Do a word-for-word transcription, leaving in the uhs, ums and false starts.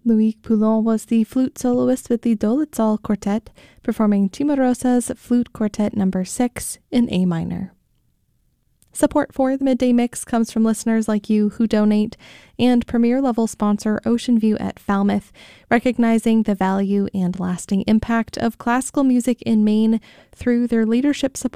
Loïc Poulon was the flute soloist with the Dolitzal Quartet, performing Cimarosa's Flute Quartet number six in A minor. Support for the Midday Mix comes from listeners like you who donate, and premier-level sponsor Ocean View at Falmouth, recognizing the value and lasting impact of classical music in Maine through their leadership support